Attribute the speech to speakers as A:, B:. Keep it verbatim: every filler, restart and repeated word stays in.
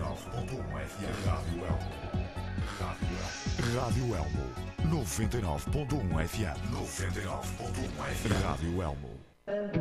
A: nove ponto um F M. Rádio Elmo. Rádio Elmo. noventa e nove ponto um F M. noventa e nove ponto um F M. Rádio Elmo.